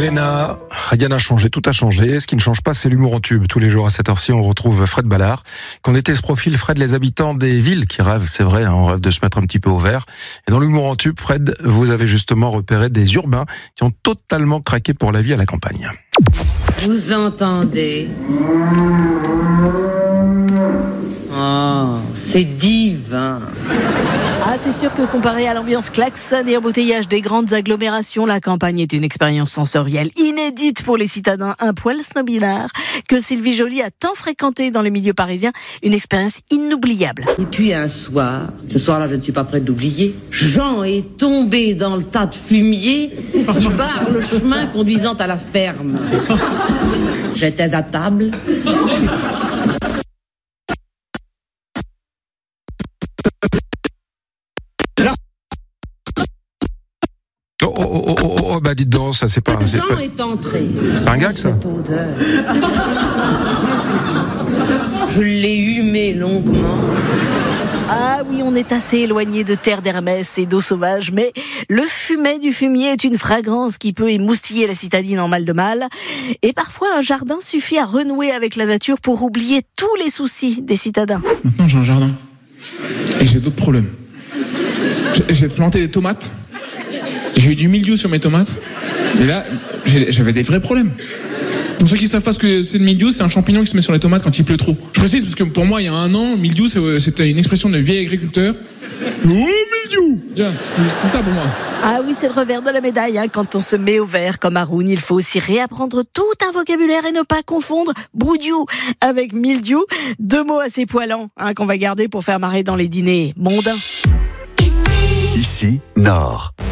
Elena, rien n'a changé, tout a changé. Ce qui ne change pas, c'est l'humour en tube. Tous les jours à cette heure-ci, on retrouve Fred Ballard. Qu'on était ce profil, Fred, les habitants des villes qui rêvent, c'est vrai, on rêve de se mettre un petit peu au vert. Et dans l'humour en tube, Fred, vous avez justement repéré des urbains qui ont totalement craqué pour la vie à la campagne. Vous entendez? Oh, c'est divin. Ah, c'est sûr que comparé à l'ambiance klaxon et embouteillage des grandes agglomérations, la campagne est une expérience sensorielle inédite pour les citadins un poil snobinards que Sylvie Joly a tant fréquenté dans les milieux parisiens. Une expérience inoubliable. Et puis un soir, ce soir-là, je ne suis pas prête d'oublier, Jean est tombé dans le tas de fumier qui barre le chemin conduisant à la ferme. J'étais à table. Bah dites donc, ça c'est pas... Jean est entré. Pas un gag, ça? Cette odeur. Je l'ai humé longuement. Ah oui, on est assez éloigné de terre d'Hermès et d'eau sauvage, mais le fumet du fumier est une fragrance qui peut émoustiller la citadine en mal de mal. Et parfois, un jardin suffit à renouer avec la nature pour oublier tous les soucis des citadins. Maintenant, j'ai un jardin. Et j'ai d'autres problèmes. J'ai planté des tomates. J'ai eu du mildiou sur mes tomates. Mais là, j'avais des vrais problèmes. Pour ceux qui ne savent pas ce que c'est le mildiou, c'est un champignon qui se met sur les tomates quand il pleut trop. Je précise parce que pour moi, il y a un an, mildiou, c'était une expression de vieil agriculteur. Oh, mildiou! C'était ça pour moi. Ah oui, c'est le revers de la médaille. Quand on se met au vert comme Haroun, il faut aussi réapprendre tout un vocabulaire et ne pas confondre boudiou avec mildiou. Deux mots assez poilants qu'on va garder pour faire marrer dans les dîners mondains. Ici, Nord.